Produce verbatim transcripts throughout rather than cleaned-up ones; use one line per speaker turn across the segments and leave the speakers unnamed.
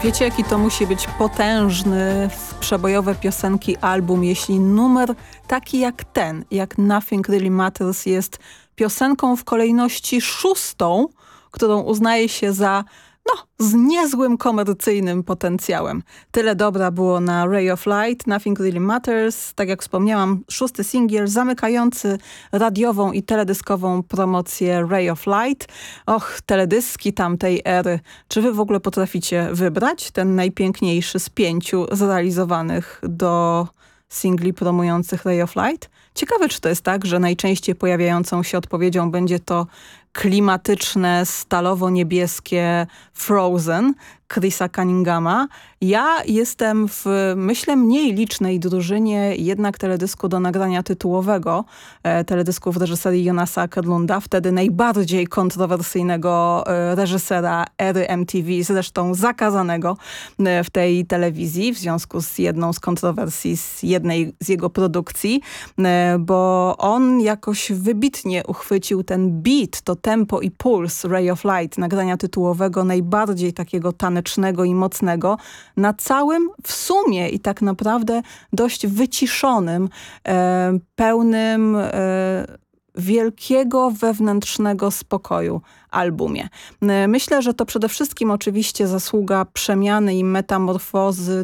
Wiecie, jaki to musi być potężny w przebojowe piosenki album, jeśli numer taki jak ten, jak Nothing Really Matters, jest piosenką w kolejności szóstą, którą uznaje się za no, z niezłym komercyjnym potencjałem. Tyle dobra było na Ray of Light, Nothing Really Matters. Tak jak wspomniałam, szósty singiel zamykający radiową i teledyskową promocję Ray of Light. Och, teledyski tamtej ery. Czy wy w ogóle potraficie wybrać ten najpiękniejszy z pięciu zrealizowanych do singli promujących Ray of Light? Ciekawe, czy to jest tak, że najczęściej pojawiającą się odpowiedzią będzie to klimatyczne, stalowo-niebieskie Frozen Chrisa Cunninghama. Ja jestem w, myślę, mniej licznej drużynie jednak teledysku do nagrania tytułowego, e, teledysku w reżyserii Jonasa Akerlunda, wtedy najbardziej kontrowersyjnego e, reżysera ery M T V, zresztą zakazanego e, w tej telewizji w związku z jedną z kontrowersji z jednej z jego produkcji, e, bo on jakoś wybitnie uchwycił ten beat, to tempo i puls Ray of Light, nagrania tytułowego, najbardziej takiego tanecznego i mocnego, na całym w sumie i tak naprawdę dość wyciszonym, e, pełnym e, wielkiego wewnętrznego spokoju albumie. Myślę, że to przede wszystkim oczywiście zasługa przemiany i metamorfozy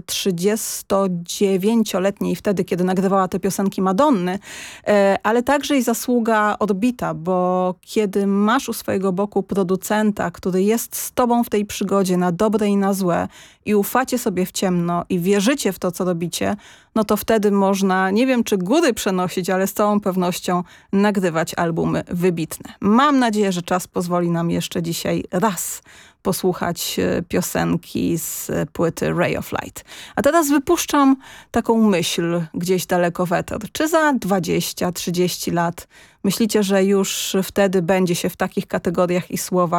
trzydziestodziewięcioletniej wtedy, kiedy nagrywała te piosenki Madonny, ale także i zasługa Orbita, bo kiedy masz u swojego boku producenta, który jest z tobą w tej przygodzie na dobre i na złe i ufacie sobie w ciemno i wierzycie w to, co robicie, no to wtedy można, nie wiem czy góry przenosić, ale z całą pewnością nagrywać albumy wybitne. Mam nadzieję, że czas pozwoli nam jeszcze dzisiaj raz posłuchać piosenki z płyty Ray of Light. A teraz wypuszczam taką myśl gdzieś daleko w eter. Czy za dwadzieścia trzydzieści lat myślicie, że już wtedy będzie się w takich kategoriach i słowach